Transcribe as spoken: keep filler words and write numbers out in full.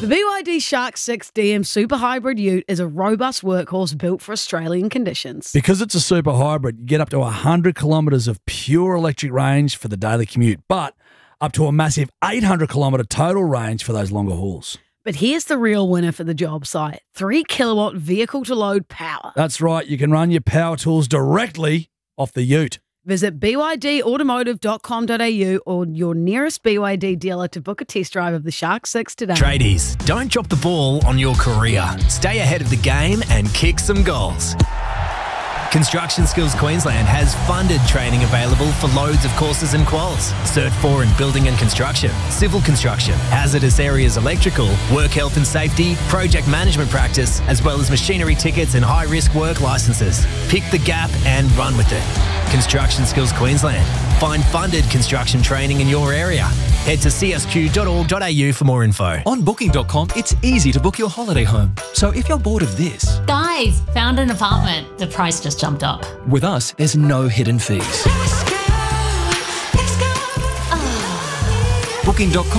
The B Y D Shark six D M Super Hybrid Ute is a robust workhorse built for Australian conditions. Because it's a super hybrid, you get up to one hundred kilometres of pure electric range for the daily commute, but up to a massive eight hundred kilometre total range for those longer hauls. But here's the real winner for the job site, three kilowatt vehicle-to-load power. That's right, you can run your power tools directly off the ute. Visit b y d automotive dot com dot a u or your nearest B Y D dealer to book a test drive of the Shark six today. Tradies, don't drop the ball on your career. Stay ahead of the game and kick some goals. Construction Skills Queensland has funded training available for loads of courses and quals. Cert four in Building and Construction, Civil Construction, Hazardous Areas Electrical, Work Health and Safety, Project Management Practice, as well as machinery tickets and high-risk work licences. Pick the gap and run with it. Construction Skills Queensland. Find funded construction training in your area. Head to c s q dot org dot a u for more info. On booking dot com, it's easy to book your holiday home. So if you're bored of this... Guys, found an apartment. The price just jumped up. With us, there's no hidden fees. booking dot com